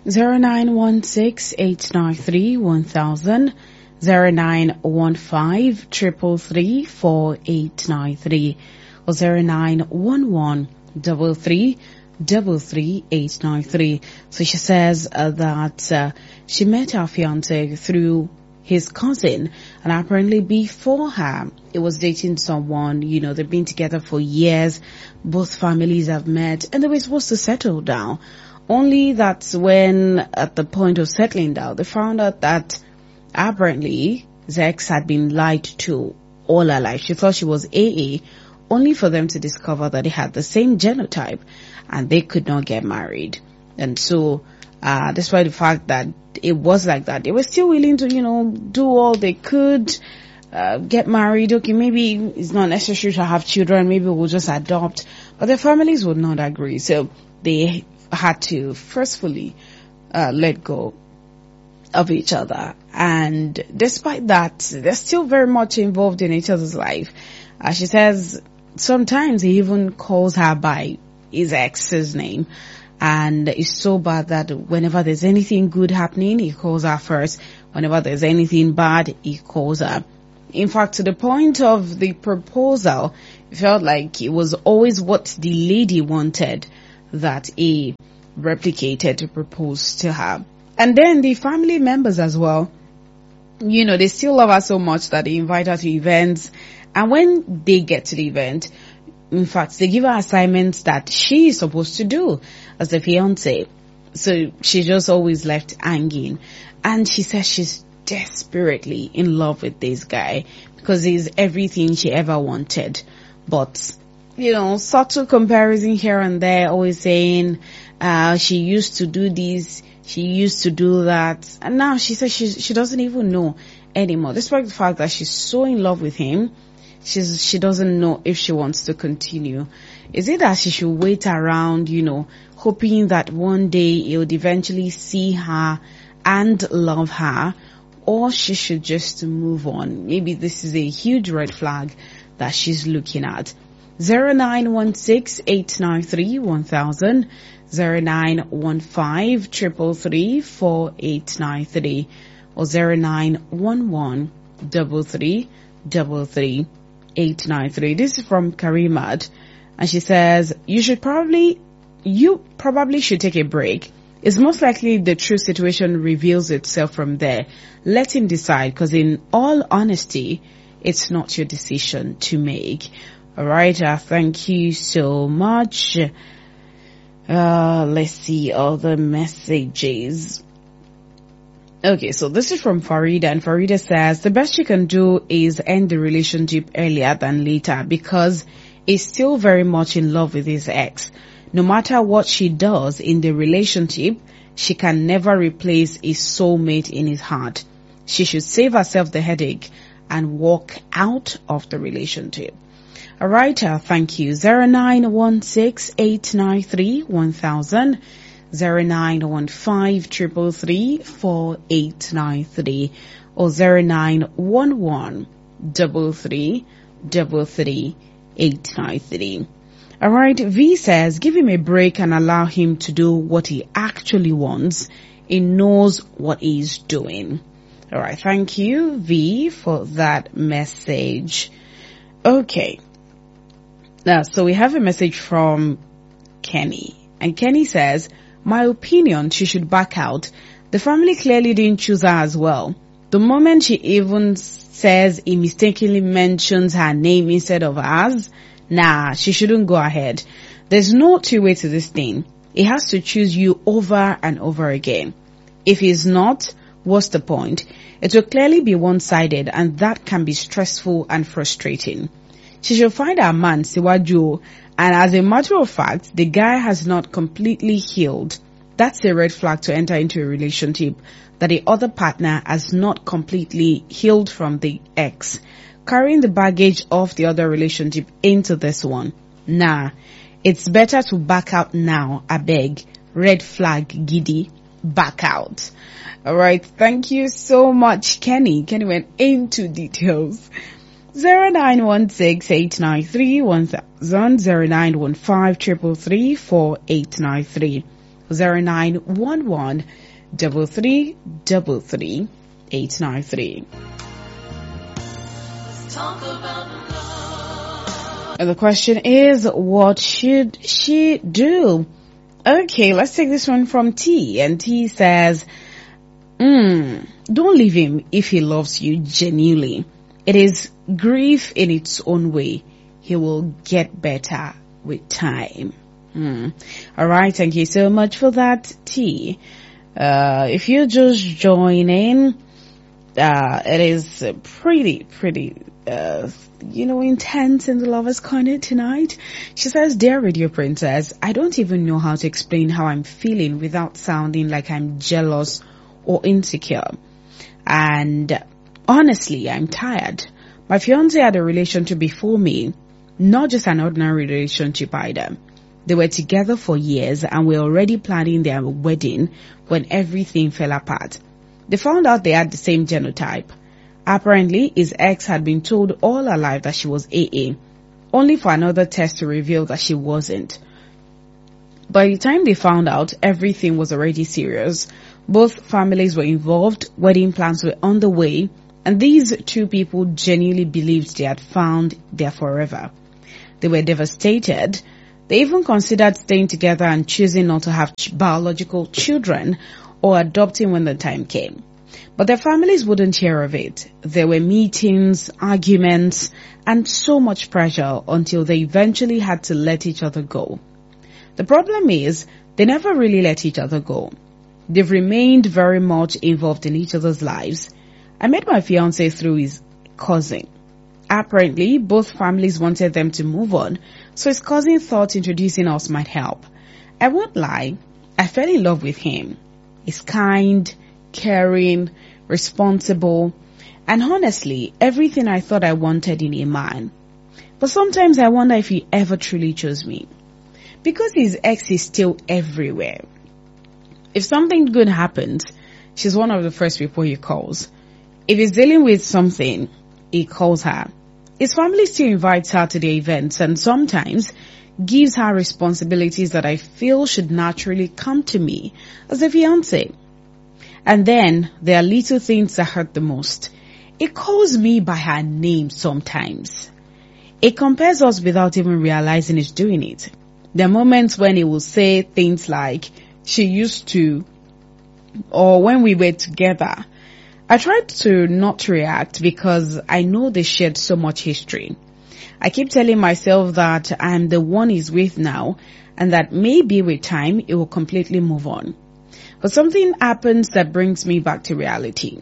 0916-893-1000, 0915-333-4893, or 0911-33-893. So she says that she met her fiance through his cousin, and apparently before her, it was dating someone, they've been together for years, both families have met, and they were supposed to settle down. Only that when at the point of settling down, they found out that apparently his ex had been lied to all her life. She thought she was AA, only for them to discover that they had the same genotype and they could not get married. And so, despite the fact that it was like that, they were still willing to, do all they could, get married. Okay, maybe it's not necessary to have children. Maybe we'll just adopt. But their families would not agree. So they had to forcefully let go of each other. And despite that, they're still very much involved in each other's life. She says sometimes he even calls her by his ex's name. And it's so bad that whenever there's anything good happening, he calls her first. Whenever there's anything bad, he calls her. In fact, to the point of the proposal, it felt like it was always what the lady wanted that he replicated to propose to her. And then the family members as well, they still love her so much that they invite her to events. And when they get to the event, in fact, they give her assignments that she is supposed to do as the fiance. So she just always left hanging. And she says she's desperately in love with this guy because he's everything she ever wanted. But, subtle comparison here and there, always saying, she used to do this, she used to do that. And now she says she doesn't even know anymore. Despite the fact that she's so in love with him, she doesn't know if she wants to continue. Is it that she should wait around, hoping that one day he would eventually see her and love her, or she should just move on? Maybe this is a huge red flag that she's looking at. 0916-893-1000, 0915-333-4893, or 0911-33-893. This is from Karimat, and she says, you probably should take a break. It's most likely the true situation reveals itself from there. Let him decide, because in all honesty, it's not your decision to make. Alright, thank you so much. Let's see other messages. Okay, so this is from Farida, and Farida says the best she can do is end the relationship earlier than later because he's still very much in love with his ex. No matter what she does in the relationship, she can never replace his soulmate in his heart. She should save herself the headache and walk out of the relationship. Alright, thank you. 0916-893-1000, 0915-333-4893, or 0911-33-893. Alright, V says, give him a break and allow him to do what he actually wants. He knows what he's doing. Alright, thank you, V, for that message. Okay. Now, so we have a message from Kenny. And Kenny says, my opinion, she should back out. The family clearly didn't choose her as well. The moment she even says he mistakenly mentions her name instead of ours, nah, she shouldn't go ahead. There's no two way to this thing. He has to choose you over and over again. If he's not, what's the point? It will clearly be one-sided, and that can be stressful and frustrating. She should find her man, Siwaju, and as a matter of fact, the guy has not completely healed. That's a red flag to enter into a relationship, that the other partner has not completely healed from the ex. Carrying the baggage of the other relationship into this one. Nah, it's better to back out now, I beg. Red flag, giddy, back out. Alright, thank you so much, Kenny. Kenny went into details. 0916-893-1000, 0915-333-4893, 0911 333 893. And the question is, what should she do? Okay, let's take this one from T. And T says, don't leave him if he loves you genuinely. It is grief in its own way. He will get better with time. All right, thank you so much for that, T. If you just join in, it is pretty, intense in the Lover's Corner tonight. She says, Dear Radio Princess, I don't even know how to explain how I'm feeling without sounding like I'm jealous or insecure. And honestly, I'm tired. My fiancé had a relationship before me, not just an ordinary relationship either. They were together for years and were already planning their wedding when everything fell apart. They found out they had the same genotype. Apparently, his ex had been told all her life that she was AA, only for another test to reveal that she wasn't. By the time they found out, everything was already serious. Both families were involved, wedding plans were on the way, and these two people genuinely believed they had found their forever. They were devastated. They even considered staying together and choosing not to have biological children or adopting when the time came. But their families wouldn't hear of it. There were meetings, arguments, and so much pressure until they eventually had to let each other go. The problem is, they never really let each other go. They've remained very much involved in each other's lives. I met my fiancé through his cousin. Apparently, both families wanted them to move on, so his cousin thought introducing us might help. I won't lie, I fell in love with him. He's kind, caring, responsible, and honestly, everything I thought I wanted in a man. But sometimes I wonder if he ever truly chose me. Because his ex is still everywhere. If something good happens, she's one of the first people he calls. If he's dealing with something, he calls her. His family still invites her to the events and sometimes gives her responsibilities that I feel should naturally come to me as a fiancé. And then there are little things that hurt the most. He calls me by her name sometimes. He compares us without even realizing he's doing it. There are moments when he will say things like, she used to, or when we were together. I tried to not react because I know they shared so much history. I keep telling myself that I'm the one he's with now and that maybe with time it will completely move on. But something happens that brings me back to reality.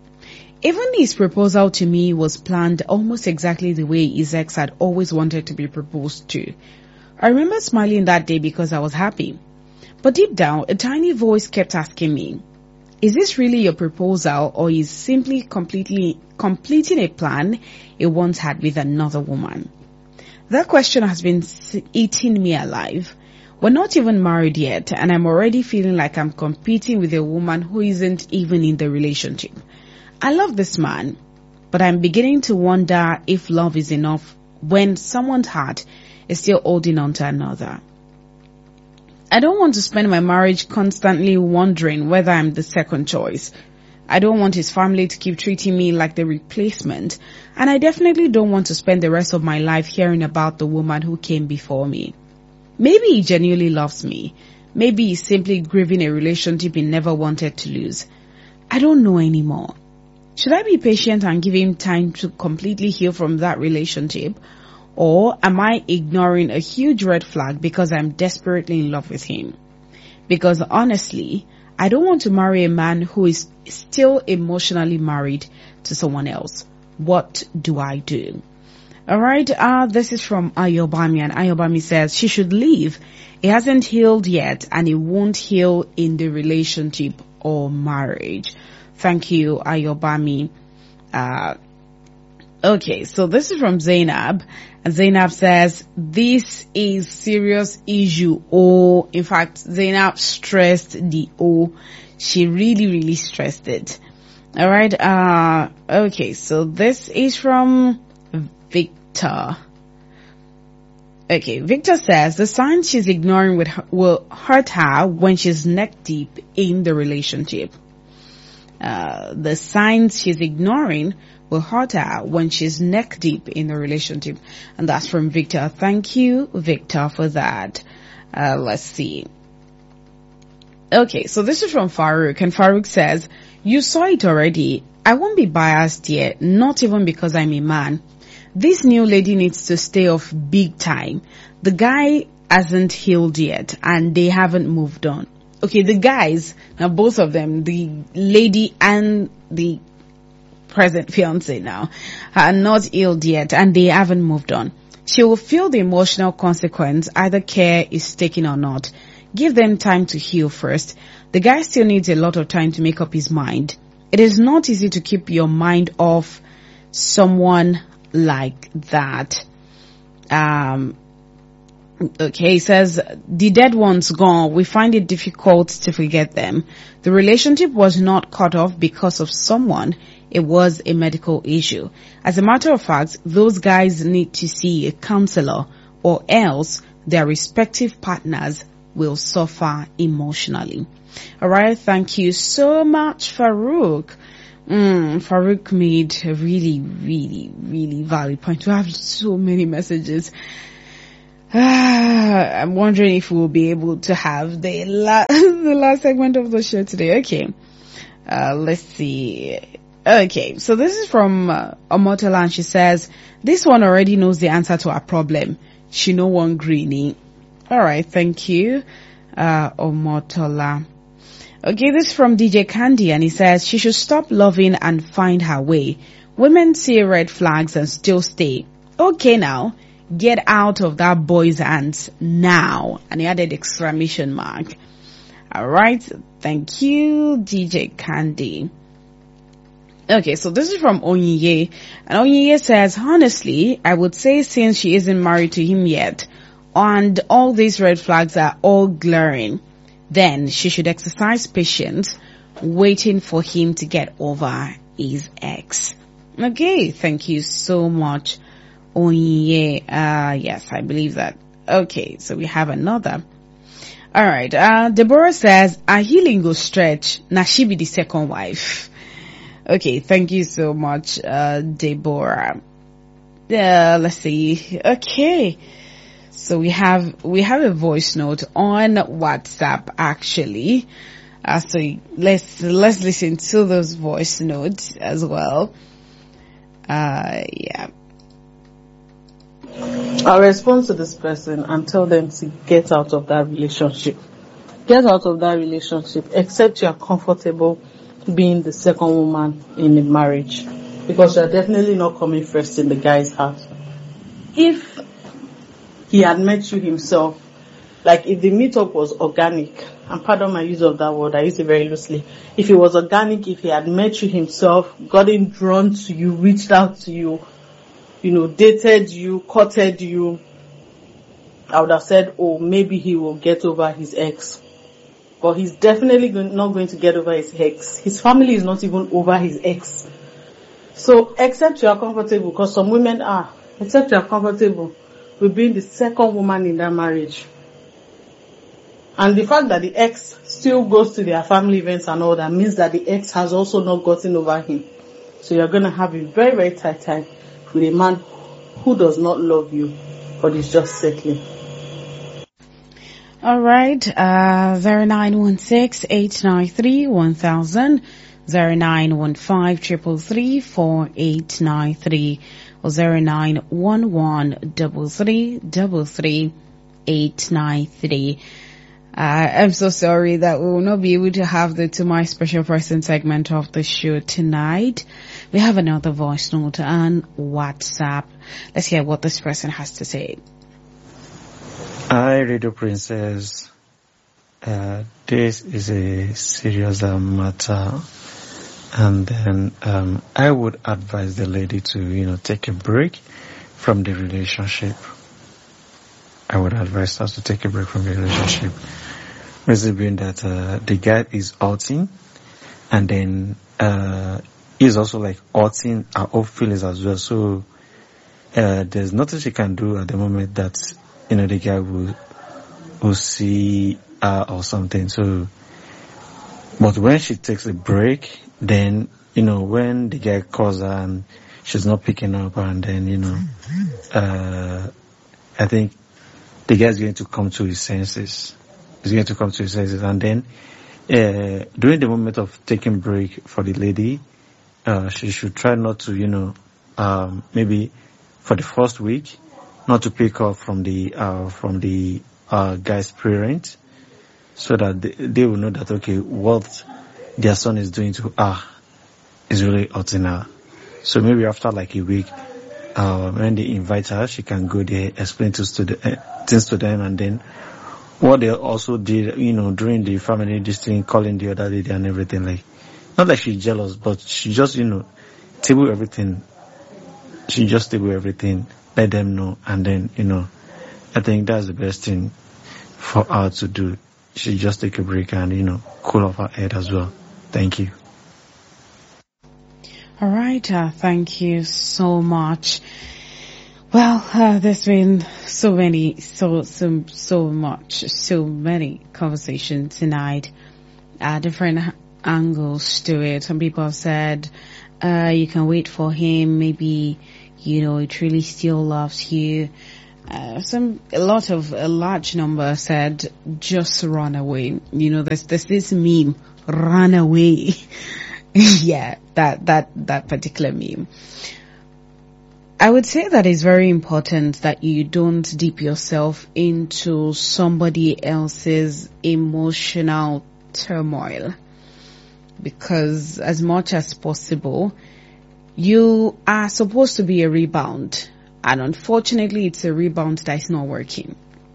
Even his proposal to me was planned almost exactly the way his ex had always wanted to be proposed to. I remember smiling that day because I was happy. But deep down, a tiny voice kept asking me, is this really your proposal or is simply completing a plan he once had with another woman? That question has been eating me alive. We're not even married yet and I'm already feeling like I'm competing with a woman who isn't even in the relationship. I love this man, but I'm beginning to wonder if love is enough when someone's heart is still holding on to another. I don't want to spend my marriage constantly wondering whether I'm the second choice. I don't want his family to keep treating me like the replacement, and I definitely don't want to spend the rest of my life hearing about the woman who came before me. Maybe he genuinely loves me. Maybe he's simply grieving a relationship he never wanted to lose. I don't know anymore. Should I be patient and give him time to completely heal from that relationship? Or am I ignoring a huge red flag because I'm desperately in love with him? Because honestly, I don't want to marry a man who is still emotionally married to someone else. What do I do? Alright, this is from Ayobami, and Ayobami says she should leave. He hasn't healed yet and he won't heal in the relationship or marriage. Thank you, Ayobami. Okay, so this is from Zainab. And Zainab says, this is serious issue. Oh, in fact, Zainab stressed the O. She really stressed it. Alright, okay, so this is from Victor. Okay, Victor says the signs she's ignoring will hurt her when she's neck deep in the relationship. The signs she's ignoring will hurt her when she's neck deep in the relationship. And that's from Victor. Thank you, Victor, for that. Let's see. Okay, so this is from Farouk, and Farouk says, you saw it already. I won't be biased yet, not even because I'm a man. This new lady needs to stay off big time. The guy hasn't healed yet, and they haven't moved on. Okay, the guys, now both of them, the lady and the present fiance now, are not healed yet, and they haven't moved on. She will feel the emotional consequence, either care is taken or not. Give them time to heal first. The guy still needs a lot of time to make up his mind. It is not easy to keep your mind off someone like that. Okay, he says, the dead ones gone, we find it difficult to forget them. The relationship was not cut off because of someone. It was a medical issue. As a matter of fact, those guys need to see a counselor, or else their respective partners will suffer emotionally. Alright, thank you so much, Farouk. Farouk made a really, really, really valid point. We have so many messages. I'm wondering if we'll be able to have the last segment of the show today. Okay. Let's see. Okay, so this is from Omotola, and she says, this one already knows the answer to our problem. She no one greenie. Alright, thank you, Omotola. Okay, this is from DJ Candy, and he says, she should stop loving and find her way. Women see red flags and still stay. Okay now, get out of that boy's hands now. And he added exclamation mark. Alright, thank you, DJ Candy. Okay, so this is from Onyeye, and Onyeye says, honestly, I would say since she isn't married to him yet, and all these red flags are all glaring, then she should exercise patience, waiting for him to get over his ex. Okay, thank you so much, Onyeye. Yes, I believe that. Okay, so we have another. Alright, Deborah says, a healing go stretch, na she be the second wife. Okay, thank you so much, Deborah. Let's see. Okay. So we have a voice note on WhatsApp actually. So let's listen to those voice notes as well. Yeah. I'll respond to this person and tell them to get out of that relationship. Get out of that relationship, except you are comfortable being the second woman in the marriage, because you're definitely not coming first in the guy's heart. If he had met you himself, like if the meetup was organic, and pardon my use of that word, I use it very loosely. If it was organic, if he had met you himself, gotten drawn to you, reached out to you, dated you, courted you, I would have said, oh, maybe he will get over his ex. But he's definitely not going to get over his ex. His family is not even over his ex. So, except you are comfortable, because some women are, except you are comfortable with being the second woman in that marriage. And the fact that the ex still goes to their family events and all that means that the ex has also not gotten over him. So you're going to have a very, very tight time with a man who does not love you, but is just settling. All right, 0916-893-1000, 0915-333-4893, or 0911-33-893. I'm so sorry that we will not be able to have the To My Special Person segment of the show tonight. We have another voice note on WhatsApp. Let's hear what this person has to say. Hi, Radio Princess. This is a serious matter, and then I would advise the lady to, take a break from the relationship. I would advise her to take a break from the relationship. Reason being that the guy is outing, and then he's also like outing her own feelings as well. So there's nothing she can do at the moment that the guy will see her or something. So, but when she takes a break, then, when the guy calls her and she's not picking up, and then, I think the guy's going to come to his senses. He's going to come to his senses. And then, during the moment of taking break for the lady, she should try not to, maybe for the first week, not to pick up from the guy's parent, so that they will know that, okay, what their son is doing to her is really hurting her. So maybe after like a week, when they invite her, she can go there, explain things to them, and then what they also did, during the family, this thing, calling the other lady and everything, like, not like she's jealous, but she just, table everything. She just table everything, let them know, and then, I think that's the best thing for her to do. She just take a break and, cool off her head as well. Thank you. All right. Thank you so much. Well, there's been so many conversations tonight, different angles to it. Some people have said, you can wait for him. Maybe, he truly still loves you. A large number said, just run away. There's this meme, run away. Yeah, that particular meme. I would say that it's very important that you don't dip yourself into somebody else's emotional turmoil, because as much as possible, you are supposed to be a rebound, and unfortunately it's a rebound that is not working.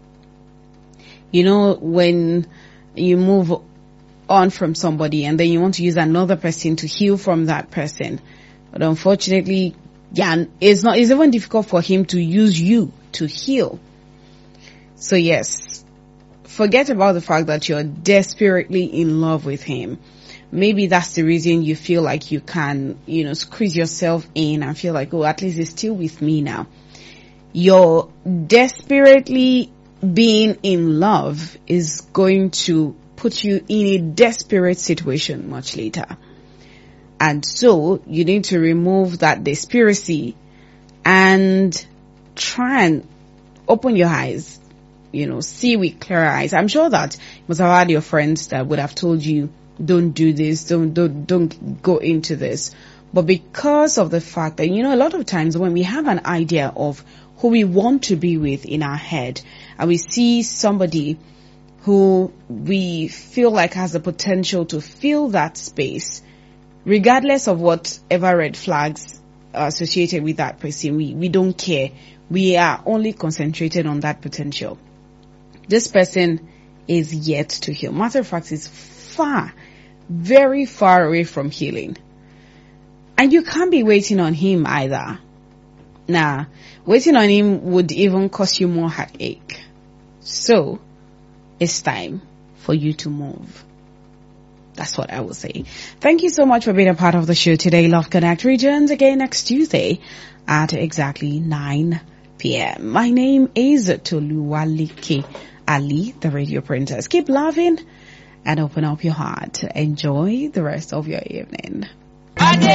When you move on from somebody and then you want to use another person to heal from that person, but unfortunately, it's even difficult for him to use you to heal. So yes, forget about the fact that you're desperately in love with him. Maybe that's the reason you feel like you can, squeeze yourself in and feel like, oh, at least he's still with me now. You're desperately being in love is going to put you in a desperate situation much later. And so you need to remove that desperacy and try and open your eyes, see with clear eyes. I'm sure that you must have had your friends that would have told you, don't do this, don't go into this. But because of the fact that, a lot of times when we have an idea of who we want to be with in our head, and we see somebody who we feel like has the potential to fill that space, regardless of whatever red flags are associated with that person, we don't care. We are only concentrated on that potential. This person is yet to heal. Matter of fact, is very far away from healing. And you can't be waiting on him either. Waiting on him would even cause you more heartache. So, it's time for you to move. That's what I will say. Thank you so much for being a part of the show today. Love Connect returns again next Tuesday at exactly 9 p.m. My name is Toluwalike Ali, the Radio Princess. Keep loving and open up your heart. Enjoy the rest of your evening.